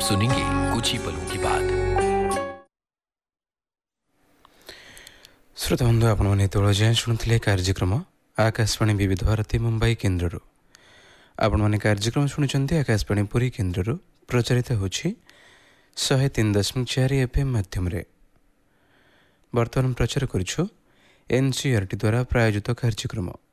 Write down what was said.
सुनेंगे कुछ ही पलों की बात। श्रोता बंधु आपने जाए शुणुले कार्यक्रम आकाशवाणी विविध भारती मुंबई केन्द्र आपने कार्यक्रम शुणुंट आकाशवाणी पुरी केन्द्र प्रचारित होछि 103.4 FM माध्यम बर्तमान प्रचार करुछु एनसीईआरटी द्वारा प्रायोजित कार्यक्रम।